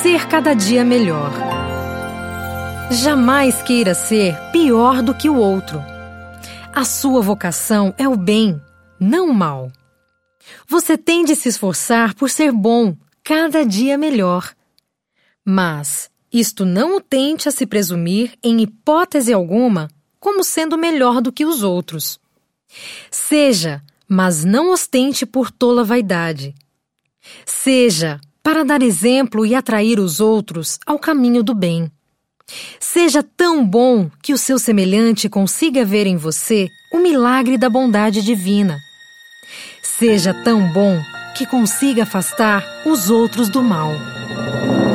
ser cada dia melhor. Jamais queira ser pior do que o outro. A sua vocação é o bem, não o mal. Você tem de se esforçar por ser bom, cada dia melhor. Mas isto não o tente a se presumir, em hipótese alguma, como sendo melhor do que os outros. Seja, mas não ostente por tola vaidade. Seja, para dar exemplo e atrair os outros ao caminho do bem. Seja tão bom que o seu semelhante consiga ver em você o milagre da bondade divina. Seja tão bom que consiga afastar os outros do mal.